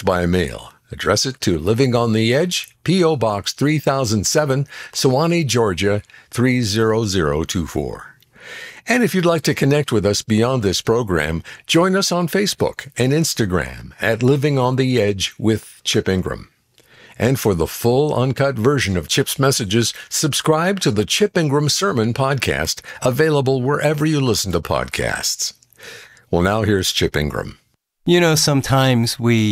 by mail. Address it to Living on the Edge, P.O. Box 3007, Sewanee, Georgia 30024. And if you'd like to connect with us beyond this program, join us on Facebook and Instagram at Living on the Edge with Chip Ingram. And for the full uncut version of Chip's messages, subscribe to the Chip Ingram Sermon Podcast, available wherever you listen to podcasts. Well, now here's Chip Ingram. You know, sometimes we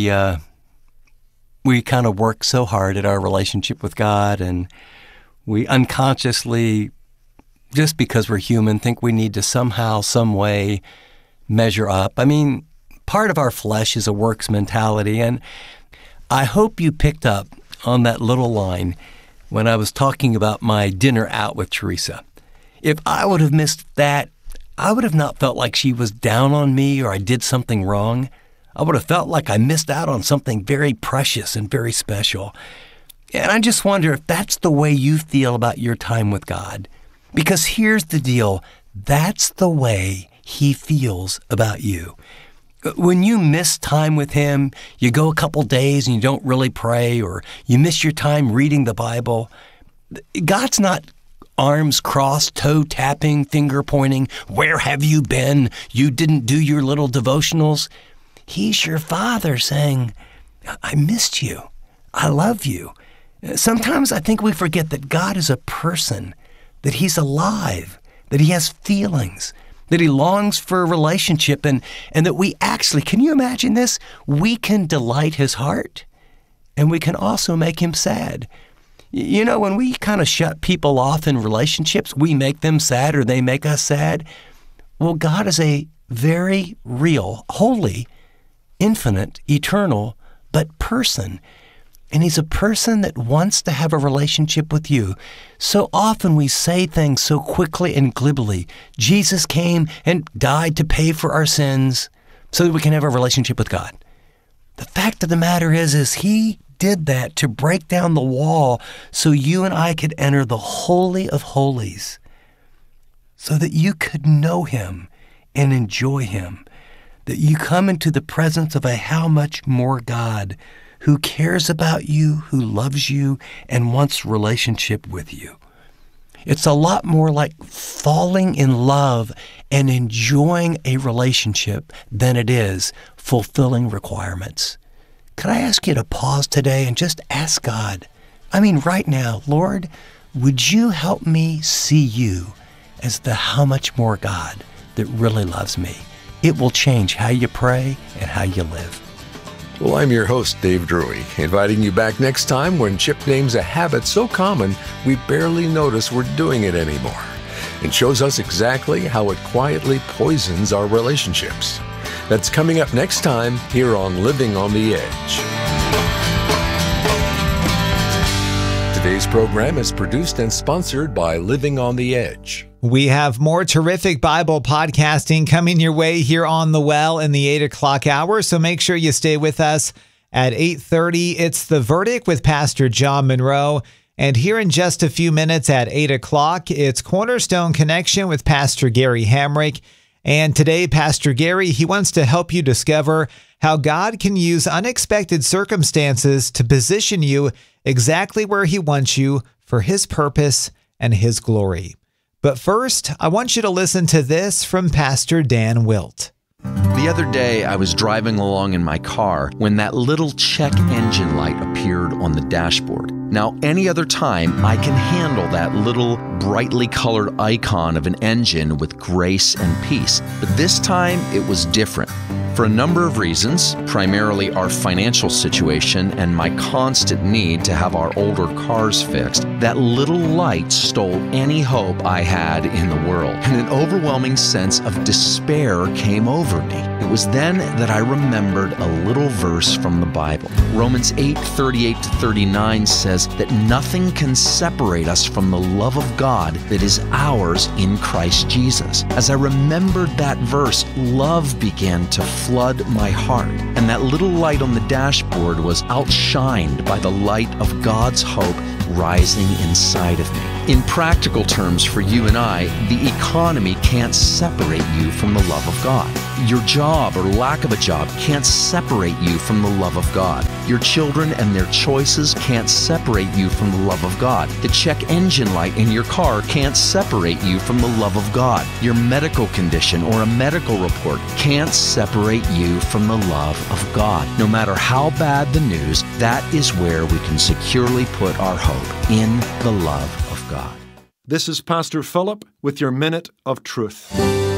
kind of work so hard at our relationship with God, and we unconsciously, just because we're human, think we need to somehow, some way measure up. I mean, part of our flesh is a works mentality, and I hope you picked up on that little line when I was talking about my dinner out with Teresa. If I would have missed that, I would have not felt like she was down on me or I did something wrong. I would have felt like I missed out on something very precious and very special. And I just wonder if that's the way you feel about your time with God. Because here's the deal, that's the way He feels about you. When you miss time with Him, you go a couple days and you don't really pray, or you miss your time reading the Bible, God's not arms crossed, toe tapping, finger pointing, where have you been? You didn't do your little devotionals. He's your Father saying, I missed you. I love you. Sometimes I think we forget that God is a person, that He's alive, that He has feelings, that He longs for a relationship, and that we actually, can you imagine this? We can delight His heart, and we can also make Him sad. You know, when we kind of shut people off in relationships, we make them sad or they make us sad. Well, God is a very real, holy, infinite, eternal, but person. And He's a person that wants to have a relationship with you. So often we say things so quickly and glibly. Jesus came and died to pay for our sins so that we can have a relationship with God. The fact of the matter is He did that to break down the wall so you and I could enter the Holy of Holies, so that you could know Him and enjoy Him, that you come into the presence of a how much more God who cares about you, who loves you, and wants relationship with you. It's a lot more like falling in love and enjoying a relationship than it is fulfilling requirements. Could I ask you to pause today and just ask God, I mean right now, Lord, would you help me see you as the how much more God that really loves me? It will change how you pray and how you live. Well, I'm your host, Dave Drury, inviting you back next time when Chip names a habit so common we barely notice we're doing it anymore, and shows us exactly how it quietly poisons our relationships. That's coming up next time here on Living on the Edge. Today's program is produced and sponsored by Living on the Edge. We have more terrific Bible podcasting coming your way here on The Well in the 8 o'clock hour, so make sure you stay with us at 8:30. It's The Verdict with Pastor John Monroe. And here in just a few minutes at 8 o'clock, it's Cornerstone Connection with Pastor Gary Hamrick. And today, Pastor Gary, he wants to help you discover how God can use unexpected circumstances to position you exactly where He wants you for His purpose and His glory. But first, I want you to listen to this from Pastor Dan Wilt. The other day, I was driving along in my car when that little check engine light appeared on the dashboard. Now, any other time, I can handle that little brightly colored icon of an engine with grace and peace. But this time, it was different. For a number of reasons, primarily our financial situation and my constant need to have our older cars fixed, that little light stole any hope I had in the world, and an overwhelming sense of despair came over me. It was then that I remembered a little verse from the Bible. Romans 8:38-39 says that nothing can separate us from the love of God that is ours in Christ Jesus. As I remembered that verse, love began to flood my heart, and that little light on the dashboard was outshined by the light of God's hope rising inside of me. In practical terms, for you and I, the economy can't separate you from the love of God. Your job or lack of a job can't separate you from the love of God. Your children and their choices can't separate you from the love of God. The check engine light in your car can't separate you from the love of God. Your medical condition or a medical report can't separate you from the love of God. No matter how bad the news, that is where we can securely put our hope, in the love of God. This is Pastor Philip with your Minute of Truth.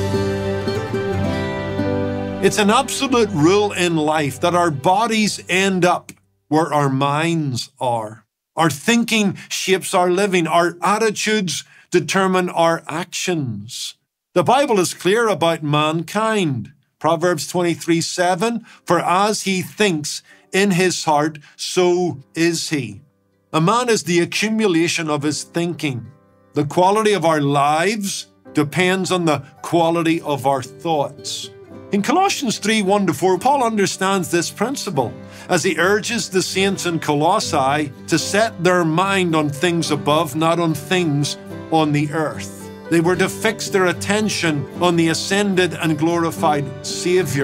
It's an absolute rule in life that our bodies end up where our minds are. Our thinking shapes our living. Our attitudes determine our actions. The Bible is clear about mankind. Proverbs 23:7, for as he thinks in his heart, so is he. A man is the accumulation of his thinking. The quality of our lives depends on the quality of our thoughts. In Colossians 3:1-4, Paul understands this principle as he urges the saints in Colossae to set their mind on things above, not on things on the earth. They were to fix their attention on the ascended and glorified Savior.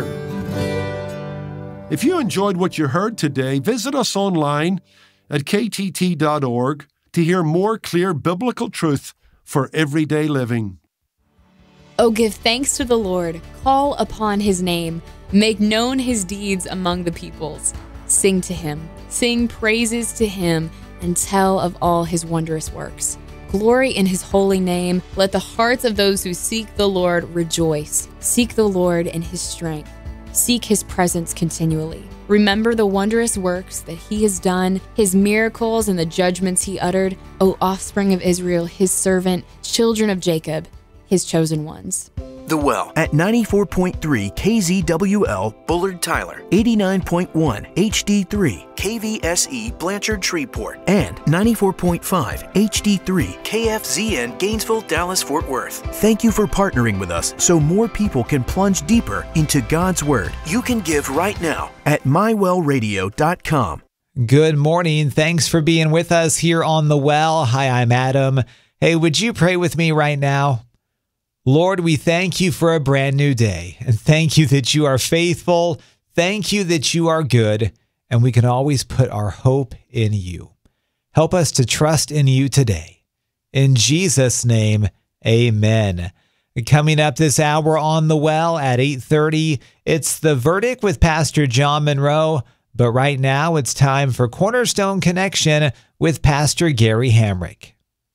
If you enjoyed what you heard today, visit us online at ktt.org to hear more clear biblical truth for everyday living. Oh, give thanks to the Lord, call upon his name, make known his deeds among the peoples. Sing to him, sing praises to him, and tell of all his wondrous works. Glory in his holy name. Let the hearts of those who seek the Lord rejoice. Seek the Lord in his strength. Seek his presence continually. Remember the wondrous works that he has done, his miracles and the judgments he uttered, O offspring of Israel, his servant, children of Jacob, his chosen ones. The Well at 94.3 KZWL Bullard Tyler, 89.1 HD3 KVSE Blanchard Shreveport, and 94.5 HD3 KFZN Gainesville, Dallas, Fort Worth. Thank you for partnering with us so more people can plunge deeper into God's Word. You can give right now at mywellradio.com. Good morning. Thanks for being with us here on The Well. Hi, I'm Adam. Hey, would you pray with me right now? Lord, we thank you for a brand new day, and thank you that you are faithful. Thank you that you are good, and we can always put our hope in you. Help us to trust in you today. In Jesus' name, amen. Coming up this hour on The Well at 8:30, it's The Verdict with Pastor John Monroe. But right now, it's time for Cornerstone Connection with Pastor Gary Hamrick.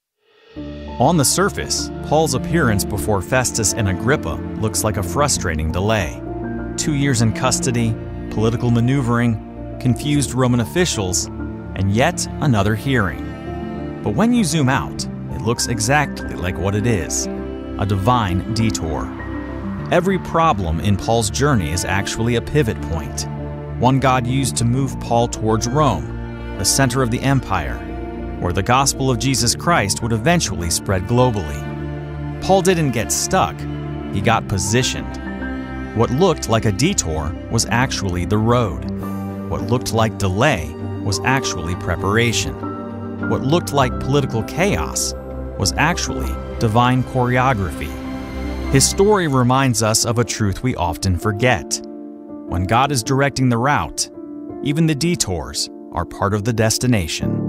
On the surface, Paul's appearance before Festus and Agrippa looks like a frustrating delay. 2 years in custody, political maneuvering, confused Roman officials, and yet another hearing. But when you zoom out, it looks exactly like what it is, a divine detour. Every problem in Paul's journey is actually a pivot point, one God used to move Paul towards Rome, the center of the empire, where the gospel of Jesus Christ would eventually spread globally. Paul didn't get stuck, he got positioned. What looked like a detour was actually the road. What looked like delay was actually preparation. What looked like political chaos was actually divine choreography. His story reminds us of a truth we often forget. When God is directing the route, even the detours are part of the destination.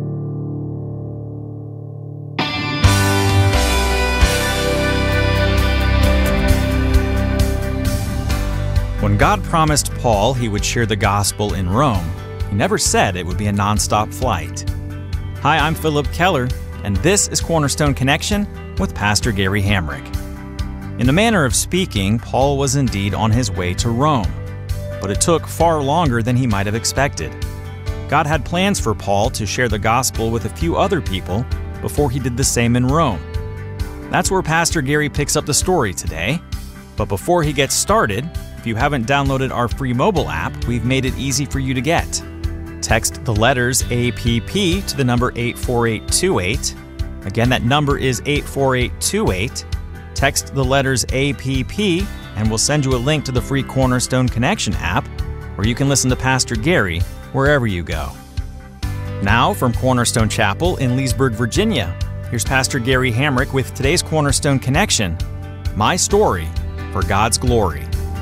When God promised Paul he would share the gospel in Rome, he never said it would be a nonstop flight. Hi, I'm Philip Keller, and this is Cornerstone Connection with Pastor Gary Hamrick. In a manner of speaking, Paul was indeed on his way to Rome, but it took far longer than he might have expected. God had plans for Paul to share the gospel with a few other people before he did the same in Rome. That's where Pastor Gary picks up the story today. But before he gets started, if you haven't downloaded our free mobile app, we've made it easy for you to get. Text the letters APP to the number 84828. Again, that number is 84828. Text the letters APP, and we'll send you a link to the free Cornerstone Connection app, where you can listen to Pastor Gary wherever you go. Now, from Cornerstone Chapel in Leesburg, Virginia, here's Pastor Gary Hamrick with today's Cornerstone Connection, My Story for God's Glory.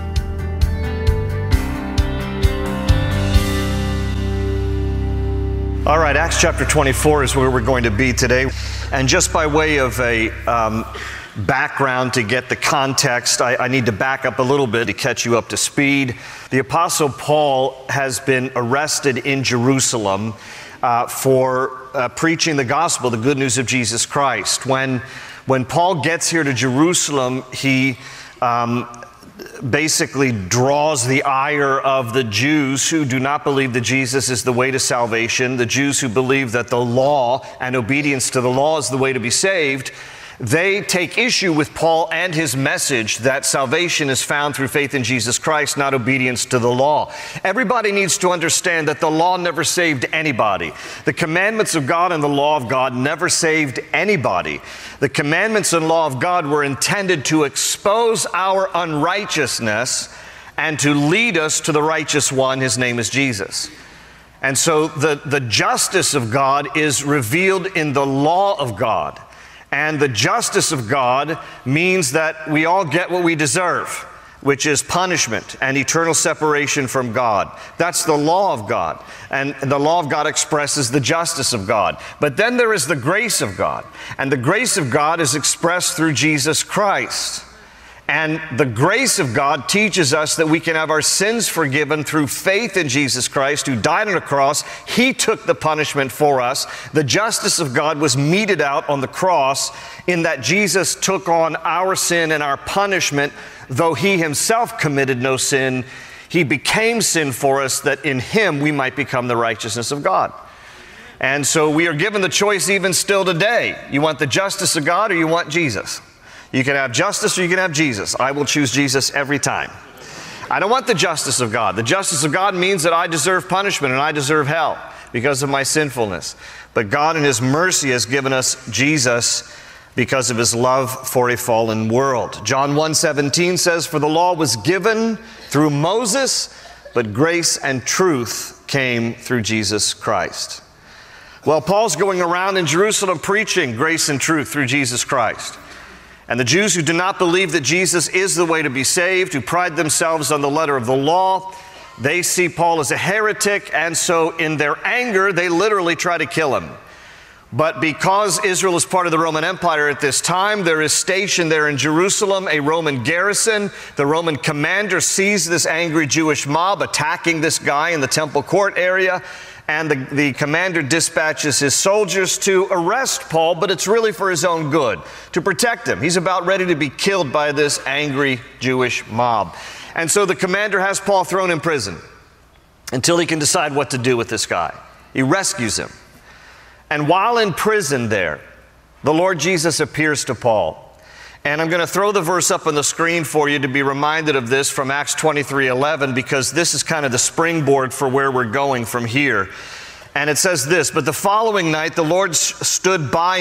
All right, Acts chapter 24 is where we're going to be today. And just by way of a background to get the context, I need to back up a little bit to catch you up to speed. The Apostle Paul has been arrested in Jerusalem for preaching the gospel, the good news of Jesus Christ. When Paul gets here to Jerusalem, he basically draws the ire of the Jews who do not believe that Jesus is the way to salvation, the Jews who believe that the law and obedience to the law is the way to be saved. They take issue with Paul and his message that salvation is found through faith in Jesus Christ, not obedience to the law. Everybody needs to understand that the law never saved anybody. The commandments of God and the law of God never saved anybody. The commandments and law of God were intended to expose our unrighteousness and to lead us to the righteous one. His name is Jesus. And so the justice of God is revealed in the law of God. And the justice of God means that we all get what we deserve, which is punishment and eternal separation from God. That's the law of God. And the law of God expresses the justice of God. But then there is the grace of God. And the grace of God is expressed through Jesus Christ. And the grace of God teaches us that we can have our sins forgiven through faith in Jesus Christ, who died on a cross. He took the punishment for us. The justice of God was meted out on the cross in that Jesus took on our sin and our punishment. Though he himself committed no sin, he became sin for us that in him we might become the righteousness of God. And so we are given the choice even still today. You want the justice of God or you want Jesus? You can have justice or you can have Jesus. I will choose Jesus every time. I don't want the justice of God. The justice of God means that I deserve punishment and I deserve hell because of my sinfulness. But God in his mercy has given us Jesus because of his love for a fallen world. John 1:17 says, "For the law was given through Moses, but grace and truth came through Jesus Christ." Well, Paul's going around in Jerusalem preaching grace and truth through Jesus Christ. And the Jews who do not believe that Jesus is the way to be saved, who pride themselves on the letter of the law, they see Paul as a heretic, and so in their anger, they literally try to kill him. But because Israel is part of the Roman Empire at this time, there is stationed there in Jerusalem a Roman garrison. The Roman commander sees this angry Jewish mob attacking this guy in the temple court area, and the commander dispatches his soldiers to arrest Paul, but it's really for his own good, to protect him. He's about ready to be killed by this angry Jewish mob. And so the commander has Paul thrown in prison until he can decide what to do with this guy. He rescues him. And while in prison there, the Lord Jesus appears to Paul. And I'm going to throw the verse up on the screen for you to be reminded of this from Acts 23:11, because this is kind of the springboard for where we're going from here. And it says this, "But the following night the Lord stood by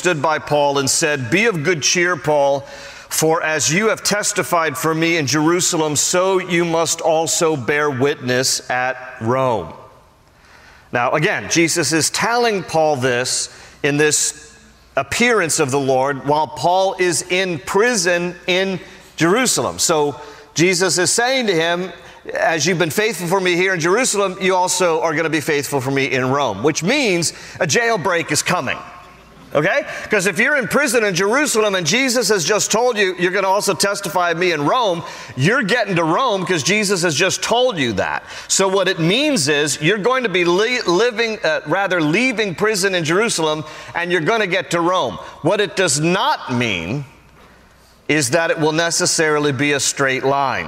Paul, and said, 'Be of good cheer, Paul, for as you have testified for me in Jerusalem, so you must also bear witness at Rome.'" Now, again, Jesus is telling Paul this in this appearance of the Lord while Paul is in prison in Jerusalem. So Jesus is saying to him, as you've been faithful for me here in Jerusalem, you also are going to be faithful for me in Rome, which means a jailbreak is coming. Okay? Because if you're in prison in Jerusalem and Jesus has just told you you're going to also testify of me in Rome, you're getting to Rome because Jesus has just told you that. So what it means is you're going to be leaving prison in Jerusalem, and you're going to get to Rome. What it does not mean is that it will necessarily be a straight line.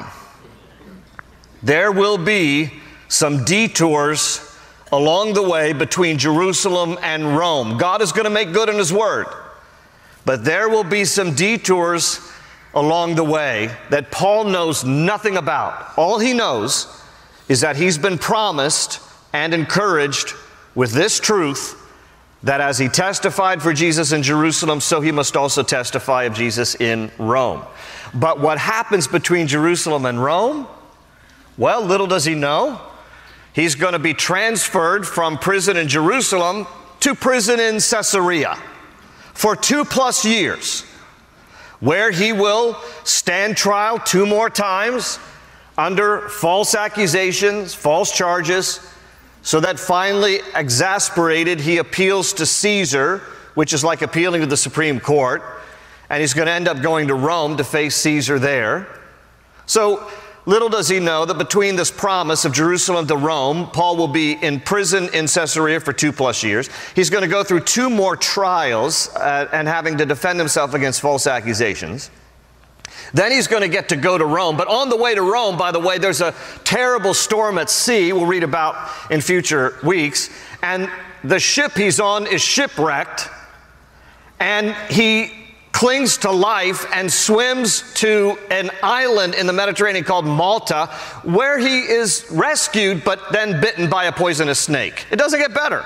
There will be some detours along the way between Jerusalem and Rome. God is going to make good on his word. But there will be some detours along the way that Paul knows nothing about. All he knows is that he's been promised and encouraged with this truth, that as he testified for Jesus in Jerusalem, so he must also testify of Jesus in Rome. But what happens between Jerusalem and Rome? Well, little does he know. he's going to be transferred from prison in Jerusalem to prison in Caesarea for 2+ years, where he will stand trial 2 more times under false accusations, false charges, so that finally, exasperated, he appeals to Caesar, which is like appealing to the Supreme Court, and he's going to end up going to Rome to face Caesar there. So little does he know that between this promise of Jerusalem to Rome, Paul will be in prison in Caesarea for 2+ years. He's going to go through 2 more trials and having to defend himself against false accusations. Then he's going to get to go to Rome. But on the way to Rome, by the way, there's a terrible storm at sea we'll read about in future weeks. And the ship he's on is shipwrecked. And he clings to life and swims to an island in the Mediterranean called Malta, where he is rescued but then bitten by a poisonous snake. It doesn't get better.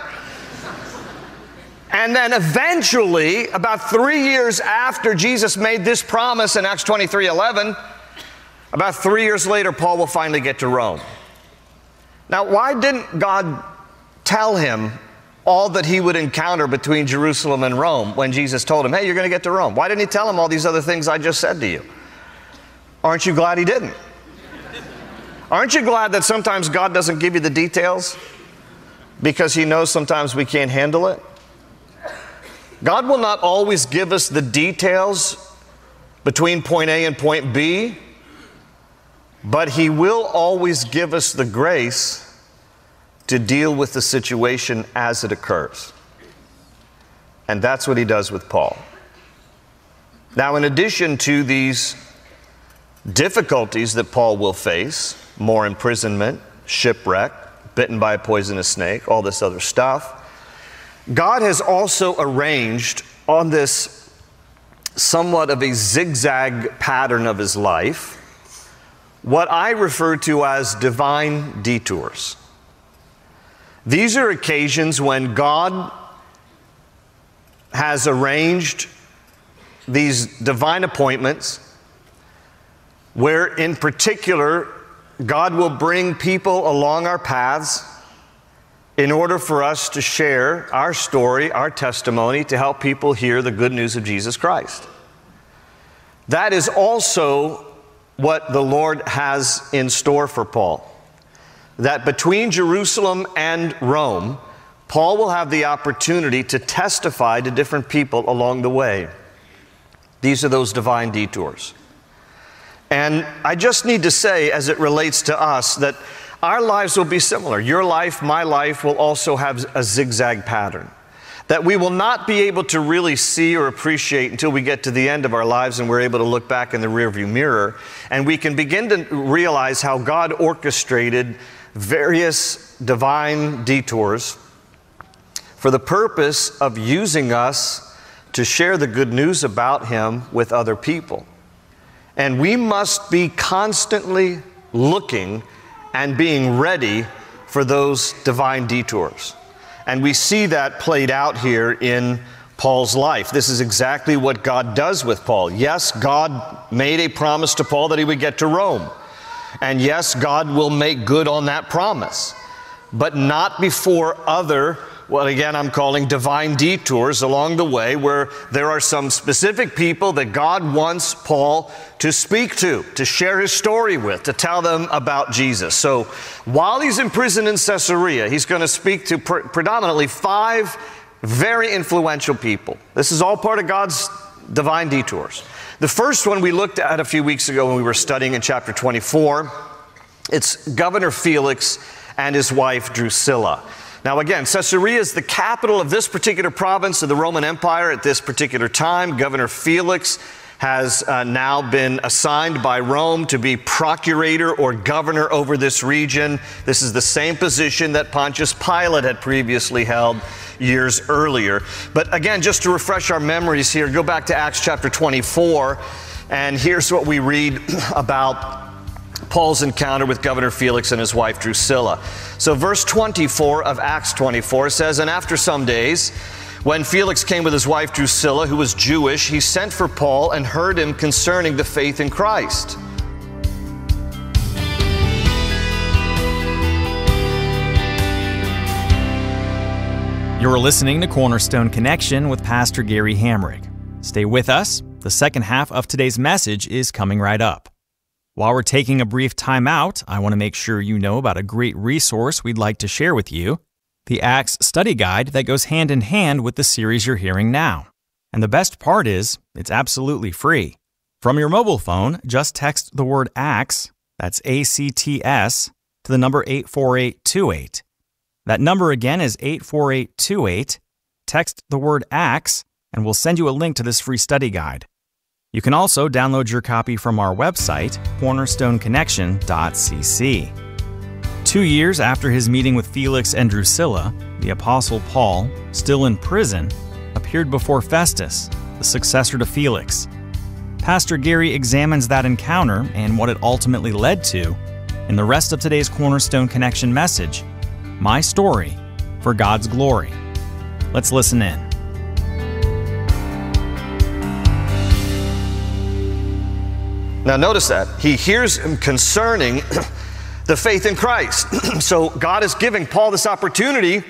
And then eventually, about 3 years after Jesus made this promise in Acts 23:11, about 3 years later, Paul will finally get to Rome. Now, why didn't God tell him all that he would encounter between Jerusalem and Rome when Jesus told him, hey, you're going to get to Rome? Why didn't he tell him all these other things I just said to you? Aren't you glad he didn't? Aren't you glad that sometimes God doesn't give you the details because he knows sometimes we can't handle it? God will not always give us the details between point A and point B, but he will always give us the grace to deal with the situation as it occurs. And that's what he does with Paul. Now, in addition to these difficulties that Paul will face, more imprisonment, shipwreck, bitten by a poisonous snake, all this other stuff, God has also arranged on this somewhat of a zigzag pattern of his life what I refer to as divine detours. These are occasions when God has arranged these divine appointments where in particular God will bring people along our paths in order for us to share our story, our testimony, to help people hear the good news of Jesus Christ. That is also what the Lord has in store for Paul. That between Jerusalem and Rome, Paul will have the opportunity to testify to different people along the way. These are those divine detours. And I just need to say, as it relates to us, that our lives will be similar. Your life, my life, will also have a zigzag pattern that we will not be able to really see or appreciate until we get to the end of our lives and we're able to look back in the rearview mirror and we can begin to realize how God orchestrated various divine detours for the purpose of using us to share the good news about Him with other people. And we must be constantly looking and being ready for those divine detours. And we see that played out here in Paul's life. This is exactly what God does with Paul. Yes, God made a promise to Paul that he would get to Rome. And yes, God will make good on that promise. But not before other, what again I'm calling divine detours along the way, where there are some specific people that God wants Paul to speak to share his story with, to tell them about Jesus. So while he's in prison in Caesarea, he's going to speak to predominantly 5 very influential people. This is all part of God's divine detours. The first one we looked at a few weeks ago when we were studying in chapter 24. It's Governor Felix and his wife Drusilla. Now again, Caesarea is the capital of this particular province of the Roman Empire at this particular time. Governor Felix has now been assigned by Rome to be procurator or governor over this region. This is the same position that Pontius Pilate had previously held years earlier. But again, just to refresh our memories here, go back to Acts chapter 24, and here's what we read about Paul's encounter with Governor Felix and his wife Drusilla. So verse 24 of Acts 24 says, "And after some days, when Felix came with his wife Drusilla, who was Jewish, he sent for Paul and heard him concerning the faith in Christ. You're listening to Cornerstone Connection with Pastor Gary Hamrick. Stay with us. The second half of today's message is coming right up. While we're taking a brief time out, I want to make sure you know about a great resource we'd like to share with you, the Acts Study Guide that goes hand in hand with the series you're hearing now. And the best part is, it's absolutely free. From your mobile phone, just text the word ACTS, that's ACTS, to the number 84828. That number again is 84828. Text the word ACTS, and we'll send you a link to this free study guide. You can also download your copy from our website, cornerstoneconnection.cc. 2 years after his meeting with Felix and Drusilla, the Apostle Paul, still in prison, appeared before Festus, the successor to Felix. Pastor Gary examines that encounter and what it ultimately led to in the rest of today's Cornerstone Connection message, My Story for God's Glory. Let's listen in. Now notice that. He hears him concerning the faith in Christ. So God is giving Paul this opportunity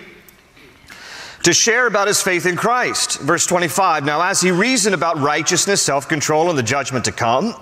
to share about his faith in Christ. Verse 25, now as he reasoned about righteousness, self-control, and the judgment to come,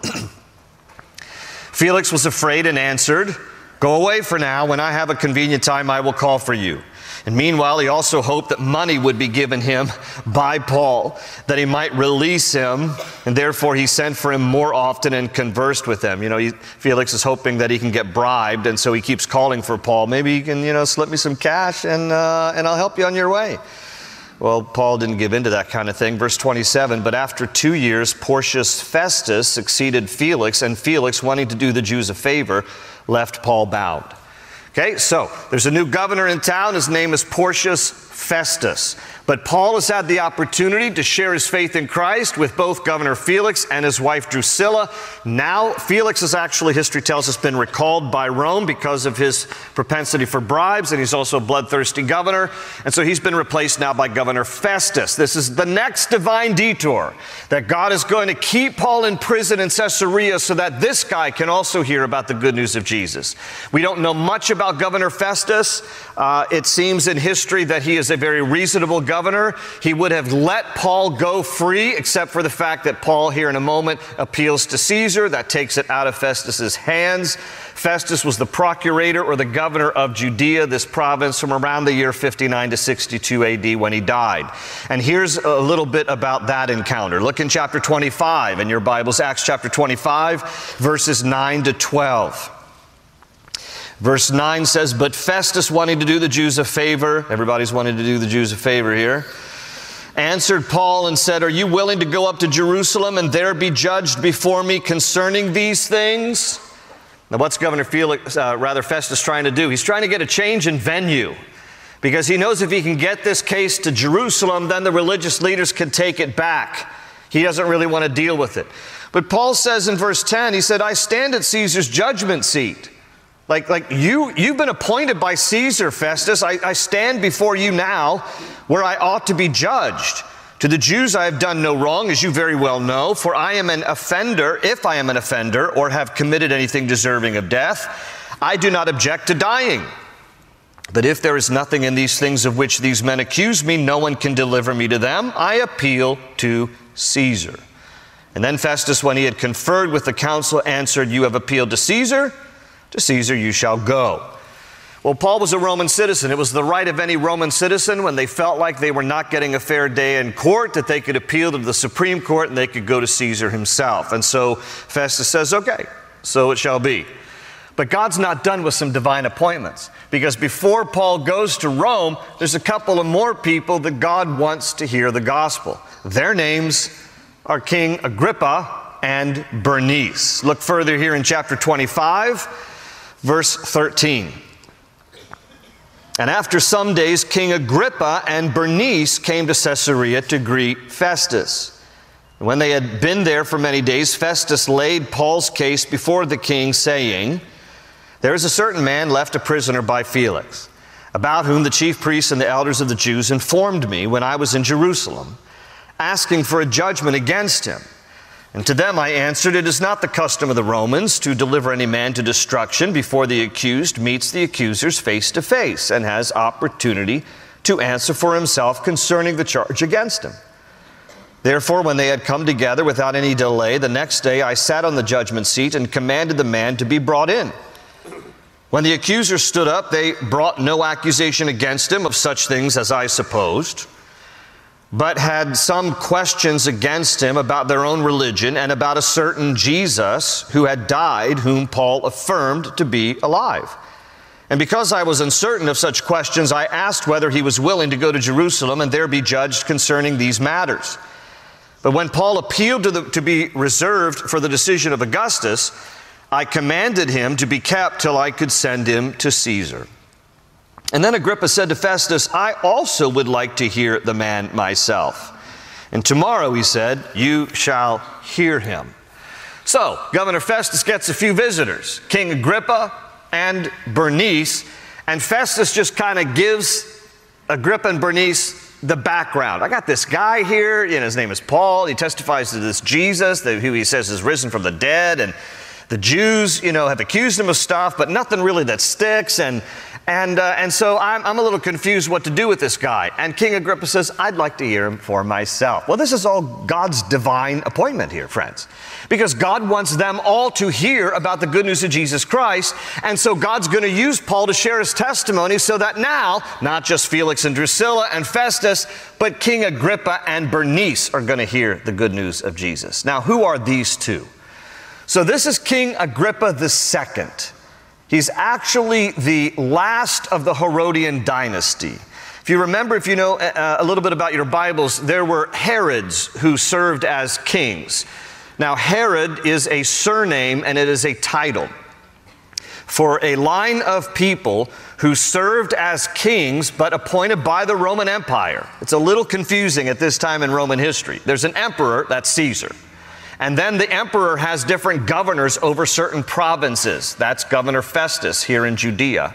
Felix was afraid and answered, "Go away for now. When I have a convenient time, I will call for you." And meanwhile, he also hoped that money would be given him by Paul, that he might release him, and therefore he sent for him more often and conversed with him. Felix is hoping that he can get bribed, and so he keeps calling for Paul. Maybe you can, slip me some cash, and I'll help you on your way. Well, Paul didn't give in to that kind of thing. Verse 27, but after 2 years, Porcius Festus succeeded Felix, and Felix, wanting to do the Jews a favor, left Paul bound. Okay, so there's a new governor in town. His name is Porcius Festus. But Paul has had the opportunity to share his faith in Christ with both Governor Felix and his wife Drusilla. Now, Felix has actually, history tells us, been recalled by Rome because of his propensity for bribes, and he's also a bloodthirsty governor. And so he's been replaced now by Governor Festus. This is the next divine detour, that God is going to keep Paul in prison in Caesarea so that this guy can also hear about the good news of Jesus. We don't know much about Governor Festus. It seems in history that he is a very reasonable governor. He would have let Paul go free, except for the fact that Paul, here in a moment, appeals to Caesar. That takes it out of Festus's hands. Festus was the procurator or the governor of Judea, this province, from around the year 59 to 62 AD when he died. And here's a little bit about that encounter. Look in chapter 25 in your Bibles, Acts chapter 25, verses 9 to 12. Verse 9 says, but Festus, wanting to do the Jews a favor, everybody's wanting to do the Jews a favor here, answered Paul and said, are you willing to go up to Jerusalem and there be judged before me concerning these things? Now what's Governor Festus trying to do? He's trying to get a change in venue, because he knows if he can get this case to Jerusalem, then the religious leaders can take it back. He doesn't really want to deal with it. But Paul says in verse 10, he said, I stand at Caesar's judgment seat. Like you've been appointed by Caesar, Festus. I stand before you now where I ought to be judged. To the Jews I have done no wrong, as you very well know, for I am an offender, if I am an offender, or have committed anything deserving of death, I do not object to dying. But if there is nothing in these things of which these men accuse me, no one can deliver me to them. I appeal to Caesar. And then Festus, when he had conferred with the council, answered, you have appealed to Caesar you shall go. Well, Paul was a Roman citizen. It was the right of any Roman citizen, when they felt like they were not getting a fair day in court, that they could appeal to the Supreme Court and they could go to Caesar himself. And so Festus says, okay, so it shall be. But God's not done with some divine appointments, because before Paul goes to Rome, there's a couple of more people that God wants to hear the gospel. Their names are King Agrippa and Bernice. Look further here in chapter 25. Verse 13. And after some days, King Agrippa and Bernice came to Caesarea to greet Festus. And when they had been there for many days, Festus laid Paul's case before the king, saying, there is a certain man left a prisoner by Felix, about whom the chief priests and the elders of the Jews informed me when I was in Jerusalem, asking for a judgment against him. And to them I answered, it is not the custom of the Romans to deliver any man to destruction before the accused meets the accusers face to face and has opportunity to answer for himself concerning the charge against him. Therefore, when they had come together without any delay, the next day I sat on the judgment seat and commanded the man to be brought in. When the accusers stood up, they brought no accusation against him of such things as I supposed, but had some questions against him about their own religion and about a certain Jesus who had died, whom Paul affirmed to be alive. And because I was uncertain of such questions, I asked whether he was willing to go to Jerusalem and there be judged concerning these matters. But when Paul appealed to be reserved for the decision of Augustus, I commanded him to be kept till I could send him to Caesar. And then Agrippa said to Festus, I also would like to hear the man myself. And tomorrow, he said, you shall hear him. So, Governor Festus gets a few visitors, King Agrippa and Bernice, and Festus just kind of gives Agrippa and Bernice the background. I got this guy here, his name is Paul. He testifies to this Jesus, who he says is risen from the dead, and the Jews, have accused him of stuff, but nothing really that sticks. And so I'm a little confused what to do with this guy. And King Agrippa says, I'd like to hear him for myself. Well, this is all God's divine appointment here, friends, because God wants them all to hear about the good news of Jesus Christ. And so God's going to use Paul to share his testimony so that now, not just Felix and Drusilla and Festus, but King Agrippa and Bernice are going to hear the good news of Jesus. Now, who are these two? So this is King Agrippa II. He's actually the last of the Herodian dynasty. If you remember, if you know a little bit about your Bibles, there were Herods who served as kings. Now, Herod is a surname and it is a title for a line of people who served as kings but appointed by the Roman Empire. It's a little confusing at this time in Roman history. There's an emperor, that's Caesar. And then the emperor has different governors over certain provinces. That's Governor Festus here in Judea.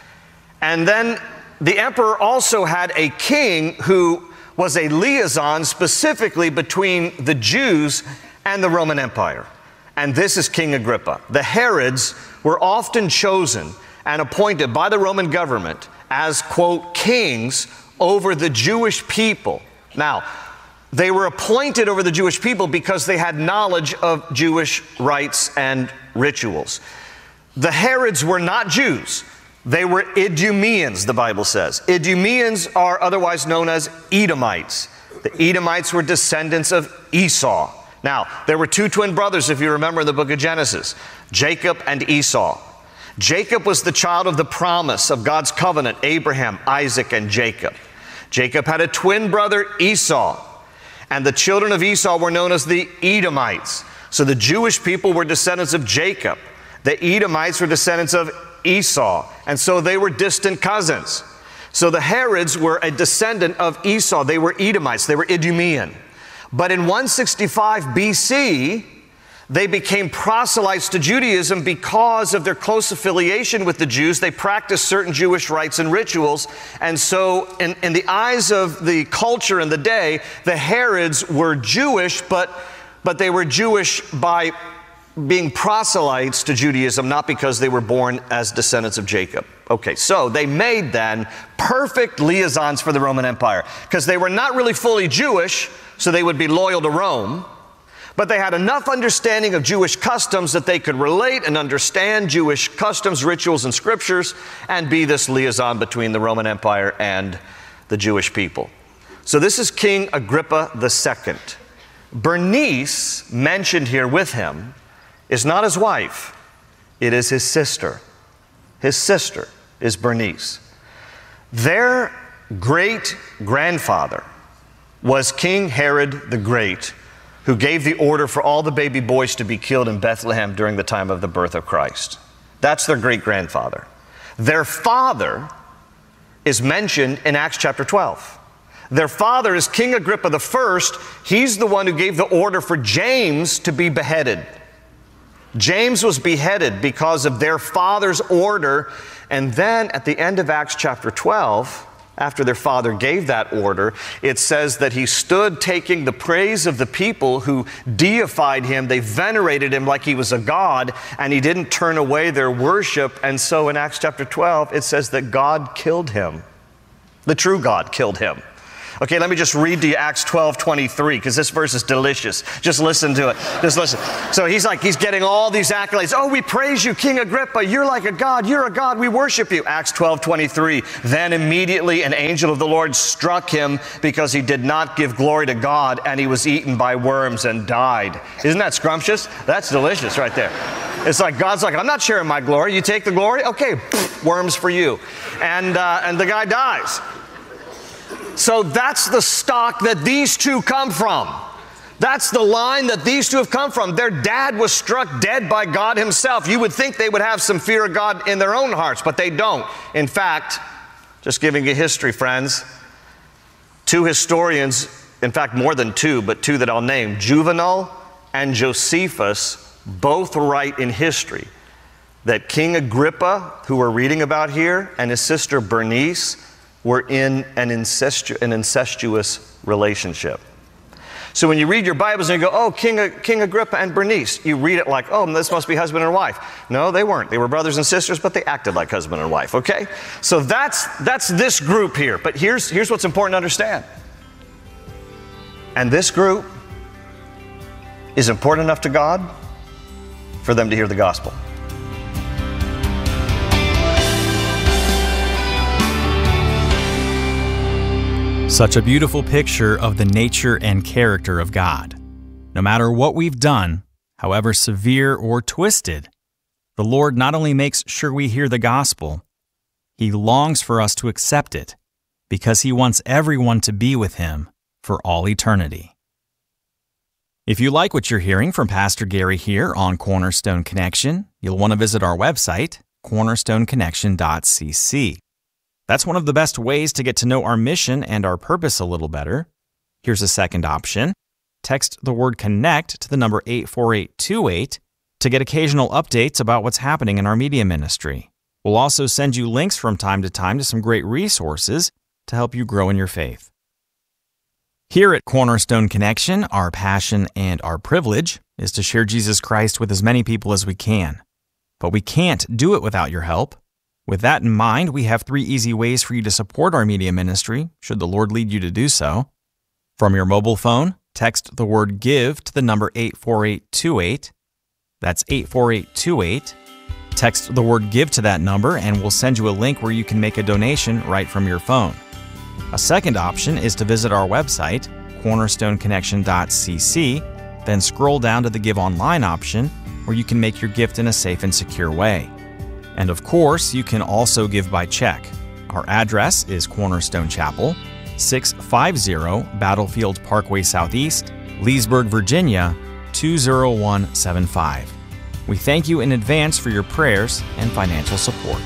And then the emperor also had a king who was a liaison specifically between the Jews and the Roman Empire. And this is King Agrippa. The Herods were often chosen and appointed by the Roman government as, quote, kings over the Jewish people. Now, they were appointed over the Jewish people because they had knowledge of Jewish rites and rituals. The Herods were not Jews. They were Idumeans, the Bible says. Idumeans are otherwise known as Edomites. The Edomites were descendants of Esau. Now, there were two twin brothers, if you remember in the book of Genesis, Jacob and Esau. Jacob was the child of the promise of God's covenant, Abraham, Isaac, and Jacob. Jacob had a twin brother, Esau. And the children of Esau were known as the Edomites. So the Jewish people were descendants of Jacob. The Edomites were descendants of Esau. And so they were distant cousins. So the Herods were a descendant of Esau. They were Edomites. They were Idumean. But in 165 BC, they became proselytes to Judaism because of their close affiliation with the Jews. They practiced certain Jewish rites and rituals. And so in the eyes of the culture in the day, the Herods were Jewish, but they were Jewish by being proselytes to Judaism, not because they were born as descendants of Jacob. Okay, so they made then perfect liaisons for the Roman Empire because they were not really fully Jewish, so they would be loyal to Rome. But they had enough understanding of Jewish customs that they could relate and understand Jewish customs, rituals, and scriptures, and be this liaison between the Roman Empire and the Jewish people. So this is King Agrippa II. Bernice, mentioned here with him, is not his wife. It is his sister. His sister is Bernice. Their great-grandfather was King Herod the Great, who gave the order for all the baby boys to be killed in Bethlehem during the time of the birth of Christ. That's their great-grandfather. Their father is mentioned in Acts chapter 12. Their father is King Agrippa I. He's the one who gave the order for James to be beheaded. James was beheaded because of their father's order. And then at the end of Acts chapter 12, after their father gave that order, it says that he stood taking the praise of the people who deified him. They venerated him like he was a god, and he didn't turn away their worship. And so in Acts chapter 12, it says that God killed him. The true God killed him. Okay, let me just read to you Acts 12:23, because this verse is delicious. Just listen to it. Just listen. So he's getting all these accolades. Oh, we praise you, King Agrippa. You're like a god. You're a god. We worship you. Acts 12:23. Then immediately an angel of the Lord struck him because he did not give glory to God, and he was eaten by worms and died. Isn't that scrumptious? That's delicious right there. It's like God's like, I'm not sharing my glory. You take the glory? Okay, worms for you. And the guy dies. So that's the stock that these two come from. That's the line that these two have come from. Their dad was struck dead by God himself. You would think they would have some fear of God in their own hearts, but they don't. In fact, just giving you history, friends, two historians, in fact more than two, but two that I'll name, Juvenal and Josephus, both write in history that King Agrippa, who we're reading about here, and his sister Bernice were in an incestuous relationship. So when you read your Bibles and you go, oh, King Agrippa and Bernice, you read it like, oh, this must be husband and wife. No, they weren't. They were brothers and sisters, but they acted like husband and wife, okay? So that's this group here. But here's what's important to understand. And this group is important enough to God for them to hear the gospel. Such a beautiful picture of the nature and character of God. No matter what we've done, however severe or twisted, the Lord not only makes sure we hear the gospel, He longs for us to accept it because He wants everyone to be with Him for all eternity. If you like what you're hearing from Pastor Gary here on Cornerstone Connection, you'll want to visit our website, cornerstoneconnection.cc. That's one of the best ways to get to know our mission and our purpose a little better. Here's a second option. Text the word CONNECT to the number 84828 to get occasional updates about what's happening in our media ministry. We'll also send you links from time to some great resources to help you grow in your faith. Here at Cornerstone Connection, our passion and our privilege is to share Jesus Christ with as many people as we can. But we can't do it without your help. With that in mind, we have 3 easy ways for you to support our media ministry, should the Lord lead you to do so. From your mobile phone, text the word GIVE to the number 84828. That's 84828. Text the word GIVE to that number, and we'll send you a link where you can make a donation right from your phone. A second option is to visit our website, cornerstoneconnection.cc, then scroll down to the Give Online option, where you can make your gift in a safe and secure way. And of course, you can also give by check. Our address is Cornerstone Chapel, 650 Battlefield Parkway Southeast, Leesburg, Virginia, 20175. We thank you in advance for your prayers and financial support.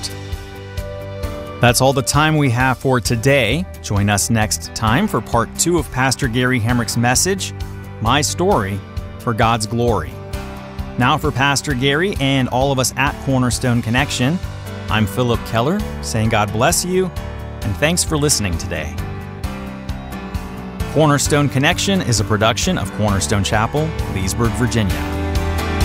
That's all the time we have for today. Join us next time for part 2 of Pastor Gary Hamrick's message, My Story for God's Glory. Now for Pastor Gary and all of us at Cornerstone Connection, I'm Philip Keller, saying God bless you, and thanks for listening today. Cornerstone Connection is a production of Cornerstone Chapel, Leesburg, Virginia.